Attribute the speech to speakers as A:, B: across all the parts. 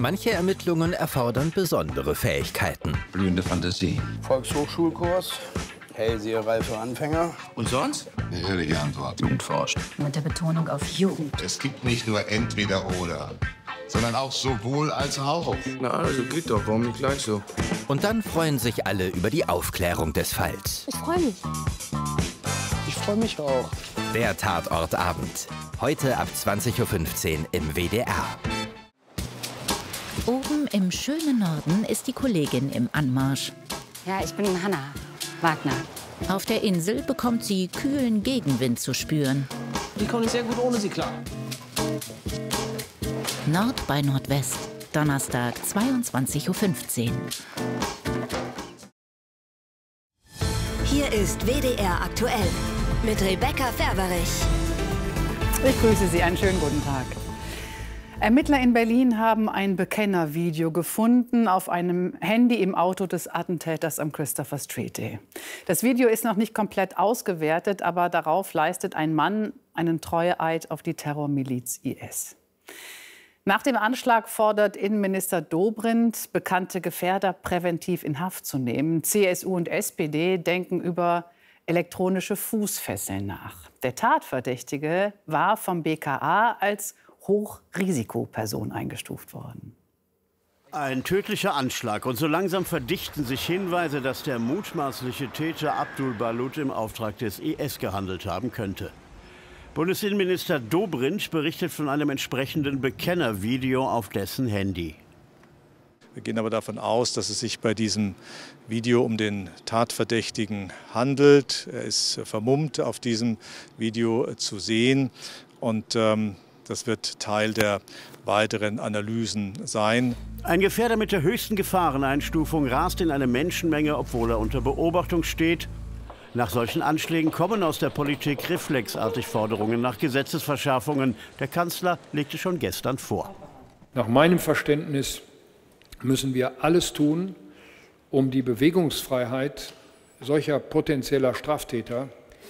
A: Manche Ermittlungen erfordern besondere Fähigkeiten.
B: Blühende Fantasie.
C: Volkshochschulkurs, Hellseherei für Anfänger.
B: Und sonst?
D: Eine ehrliche Antwort.
B: Jugend forscht.
E: Mit der Betonung auf Jugend.
D: Es gibt nicht nur entweder oder, sondern auch sowohl als auch.
B: Na, also geht doch. Warum nicht gleich so?
A: Und dann freuen sich alle über die Aufklärung des Falls.
F: Ich freue mich.
C: Ich freue mich auch.
A: Der Tatortabend. Heute ab 20:15 Uhr im WDR.
E: Oben im schönen Norden ist die Kollegin im Anmarsch.
F: Ja, ich bin Hanna Wagner.
E: Auf der Insel bekommt sie kühlen Gegenwind zu spüren.
G: Die komme ich sehr gut ohne sie klar.
E: Nord bei Nordwest, Donnerstag 22:15 Uhr.
H: Hier ist WDR aktuell mit Rebecca Ferberich.
I: Ich grüße Sie, einen schönen guten Tag. Ermittler in Berlin haben ein Bekennervideo gefunden auf einem Handy im Auto des Attentäters am Christopher Street Day. Das Video ist noch nicht komplett ausgewertet, aber darauf leistet ein Mann einen Treueeid auf die Terrormiliz IS. Nach dem Anschlag fordert Innenminister Dobrindt, bekannte Gefährder präventiv in Haft zu nehmen. CSU und SPD denken über elektronische Fußfesseln nach. Der Tatverdächtige war vom BKA als Hochrisikoperson eingestuft worden.
J: Ein tödlicher Anschlag. Und so langsam verdichten sich Hinweise, dass der mutmaßliche Täter Abdul Balut im Auftrag des IS gehandelt haben könnte. Bundesinnenminister Dobrindt berichtet von einem entsprechenden Bekennervideo auf dessen Handy.
K: Wir gehen aber davon aus, dass es sich bei diesem Video um den Tatverdächtigen handelt. Er ist vermummt auf diesem Video zu sehen und das wird Teil der weiteren Analysen sein.
J: Ein Gefährder mit der höchsten Gefahreneinstufung rast in eine Menschenmenge, obwohl er unter Beobachtung steht. Nach solchen Anschlägen kommen aus der Politik reflexartig Forderungen nach Gesetzesverschärfungen. Der Kanzler legte schon gestern vor.
L: Nach meinem Verständnis müssen wir alles tun, um die Bewegungsfreiheit solcher potenzieller Straftäter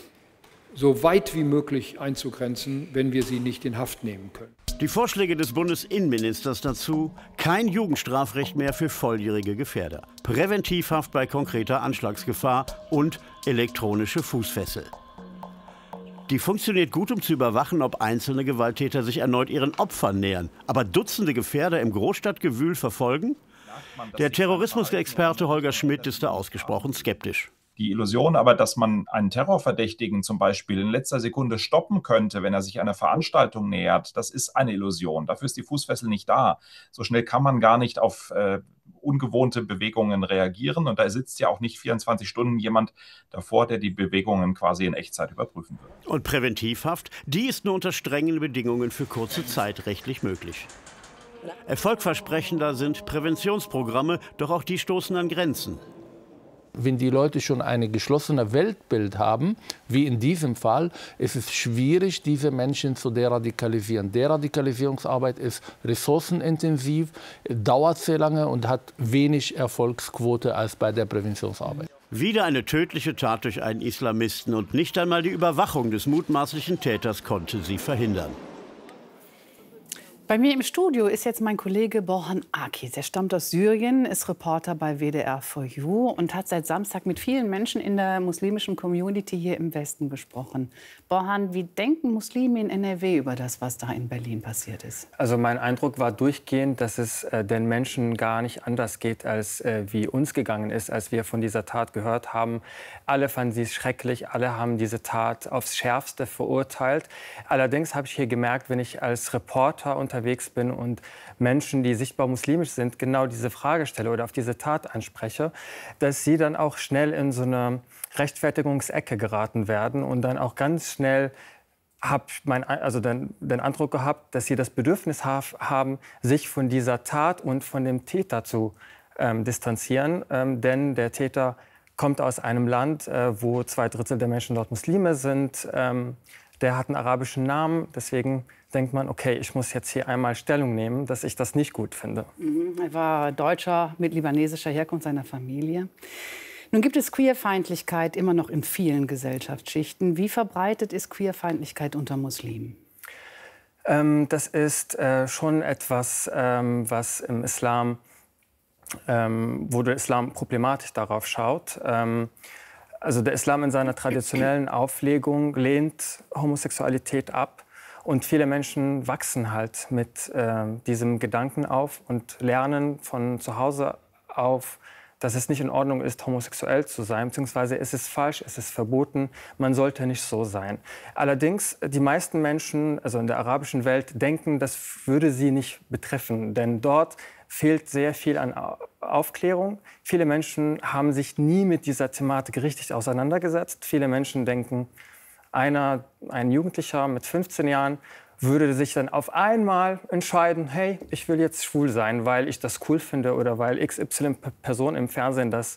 L: so weit wie möglich einzugrenzen, wenn wir sie nicht in Haft nehmen können.
J: Die Vorschläge des Bundesinnenministers dazu: kein Jugendstrafrecht mehr für volljährige Gefährder, Präventivhaft bei konkreter Anschlagsgefahr und elektronische Fußfessel. Die funktioniert gut, um zu überwachen, ob einzelne Gewalttäter sich erneut ihren Opfern nähern. Aber Dutzende Gefährder im Großstadtgewühl verfolgen? Der Terrorismusexperte Holger Schmidt ist da ausgesprochen skeptisch.
M: Die Illusion aber, dass man einen Terrorverdächtigen zum Beispiel in letzter Sekunde stoppen könnte, wenn er sich einer Veranstaltung nähert, das ist eine Illusion. Dafür ist die Fußfessel nicht da. So schnell kann man gar nicht auf ungewohnte Bewegungen reagieren. Und da sitzt ja auch nicht 24 Stunden jemand davor, der die Bewegungen quasi in Echtzeit überprüfen wird.
J: Und Präventivhaft, die ist nur unter strengen Bedingungen für kurze Zeit rechtlich möglich. Erfolgversprechender sind Präventionsprogramme, doch auch die stoßen an Grenzen.
N: Wenn die Leute schon ein geschlossenes Weltbild haben, wie in diesem Fall, ist es schwierig, diese Menschen zu deradikalisierung. Deradikalisierungsarbeit ist ressourcenintensiv, dauert sehr lange und hat wenig Erfolgsquote als bei der Präventionsarbeit.
J: Wieder eine tödliche Tat durch einen Islamisten und nicht einmal die Überwachung des mutmaßlichen Täters konnte sie verhindern.
I: Bei mir im Studio ist jetzt mein Kollege Borhan Akiz. Er stammt aus Syrien, ist Reporter bei WDR4U und hat seit Samstag mit vielen Menschen in der muslimischen Community hier im Westen gesprochen. Borhan, wie denken Muslime in NRW über das, was da in Berlin passiert ist?
O: Also mein Eindruck war durchgehend, dass es den Menschen gar nicht anders geht, als wie uns gegangen ist, als wir von dieser Tat gehört haben. Alle fanden sie schrecklich, alle haben diese Tat aufs Schärfste verurteilt. Allerdings habe ich hier gemerkt, wenn ich als Reporter unterwegs bin und Menschen, die sichtbar muslimisch sind, genau diese Frage stelle oder auf diese Tat anspreche, dass sie dann auch schnell in so eine Rechtfertigungsecke geraten werden und dann auch ganz schnell habe ich den Eindruck gehabt, dass sie das Bedürfnis haben, sich von dieser Tat und von dem Täter zu distanzieren, denn der Täter kommt aus einem Land, wo 2/3 der Menschen dort Muslime sind. Der hat einen arabischen Namen, deswegen denkt man, okay, ich muss jetzt hier einmal Stellung nehmen, dass ich das nicht gut finde.
I: Er war Deutscher mit libanesischer Herkunft seiner Familie. Nun gibt es Queerfeindlichkeit immer noch in vielen Gesellschaftsschichten. Wie verbreitet ist Queerfeindlichkeit unter Muslimen?
O: Das ist schon etwas, was im Islam, wo der Islam problematisch darauf schaut. Also der Islam in seiner traditionellen Auflegung lehnt Homosexualität ab. Und viele Menschen wachsen halt mit diesem Gedanken auf und lernen von zu Hause auf, dass es nicht in Ordnung ist, homosexuell zu sein, beziehungsweise es ist falsch, es ist verboten, man sollte nicht so sein. Allerdings, die meisten Menschen, also in der arabischen Welt, denken, das würde sie nicht betreffen, denn dort fehlt sehr viel an Aufklärung. Viele Menschen haben sich nie mit dieser Thematik richtig auseinandergesetzt. Viele Menschen denken, ein Jugendlicher mit 15 Jahren würde sich dann auf einmal entscheiden, hey, ich will jetzt schwul sein, weil ich das cool finde oder weil XY-Person im Fernsehen das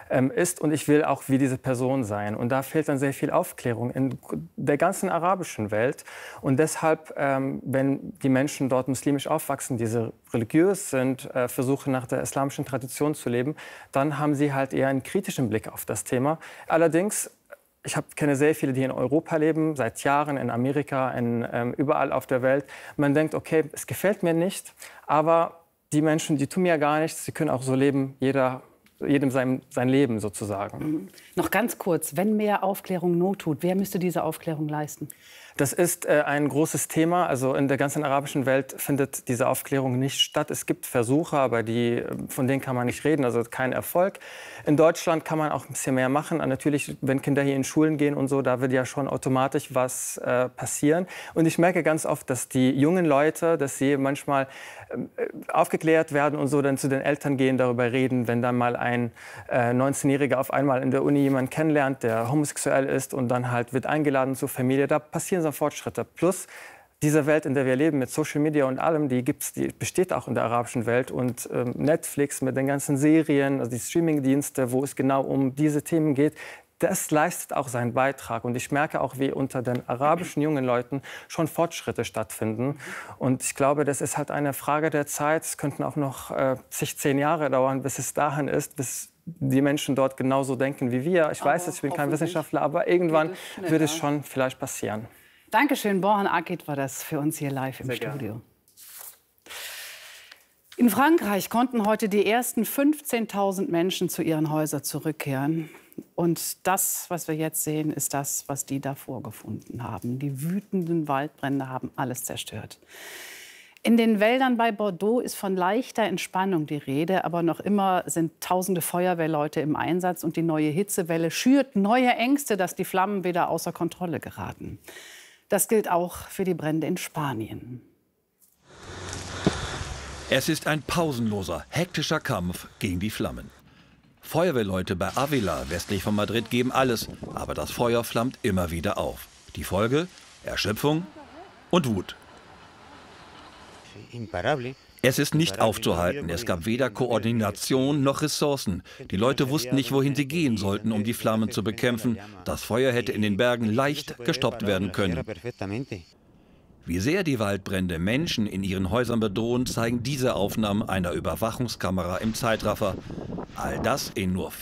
O: ist und ich will auch wie diese Person sein. Und da fehlt dann sehr viel Aufklärung in der ganzen arabischen Welt. Und deshalb, wenn die Menschen dort muslimisch aufwachsen, diese religiös sind, versuchen nach der islamischen Tradition zu leben, dann haben sie halt eher einen kritischen Blick auf das Thema. Allerdings, ich kenne sehr viele, die in Europa leben, seit Jahren, in Amerika, überall auf der Welt. Man denkt, okay, es gefällt mir nicht, aber die Menschen, die tun mir gar nichts, sie können auch so leben, jedem sein Leben sozusagen.
I: Noch ganz kurz, wenn mehr Aufklärung Not tut, wer müsste diese Aufklärung leisten?
O: Das ist ein großes Thema. Also in der ganzen arabischen Welt findet diese Aufklärung nicht statt. Es gibt Versuche, aber von denen kann man nicht reden, also kein Erfolg. In Deutschland kann man auch ein bisschen mehr machen. Natürlich, wenn Kinder hier in Schulen gehen und so, da wird ja schon automatisch was passieren. Und ich merke ganz oft, dass die jungen Leute, dass sie manchmal aufgeklärt werden und so dann zu den Eltern gehen, darüber reden, wenn dann mal ein 19-Jähriger auf einmal in der Uni jemanden kennenlernt, der homosexuell ist und dann halt wird eingeladen zur Familie. Da passieren so Fortschritte. Plus diese Welt, in der wir leben, mit Social Media und allem, die besteht auch in der arabischen Welt. Und Netflix mit den ganzen Serien, also die Streamingdienste, wo es genau um diese Themen geht, das leistet auch seinen Beitrag. Und ich merke auch, wie unter den arabischen jungen Leuten schon Fortschritte stattfinden. Und ich glaube, das ist halt eine Frage der Zeit. Es könnten auch noch 10 Jahre dauern, bis es dahin ist, bis die Menschen dort genauso denken wie wir. Ich weiß, ich bin kein Wissenschaftler, aber irgendwann wird es schon vielleicht passieren.
I: Dankeschön, Borhan Akit war das für uns hier live im Studio. In Frankreich konnten heute die ersten 15.000 Menschen zu ihren Häusern zurückkehren. Und das, was wir jetzt sehen, ist das, was die davor gefunden haben. Die wütenden Waldbrände haben alles zerstört. In den Wäldern bei Bordeaux ist von leichter Entspannung die Rede, aber noch immer sind tausende Feuerwehrleute im Einsatz und die neue Hitzewelle schürt neue Ängste, dass die Flammen wieder außer Kontrolle geraten. Das gilt auch für die Brände in Spanien.
P: Es ist ein pausenloser, hektischer Kampf gegen die Flammen. Feuerwehrleute bei Ávila, westlich von Madrid, geben alles, aber das Feuer flammt immer wieder auf. Die Folge? Erschöpfung und Wut. Es ist nicht aufzuhalten. Es gab weder Koordination noch Ressourcen. Die Leute wussten nicht, wohin sie gehen sollten, um die Flammen zu bekämpfen. Das Feuer hätte in den Bergen leicht gestoppt werden können. Wie sehr die Waldbrände Menschen in ihren Häusern bedrohen, zeigen diese Aufnahmen einer Überwachungskamera im Zeitraffer. All das in nur